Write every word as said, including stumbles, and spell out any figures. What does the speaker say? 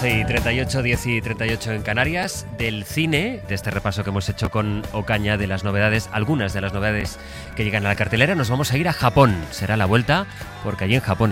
doce y treinta y ocho, diez y treinta y ocho en Canarias. Del cine, de este repaso que hemos hecho con Ocaña de las novedades, algunas de las novedades que llegan a la cartelera, nos vamos a ir a Japón. Será la vuelta, porque allí en Japón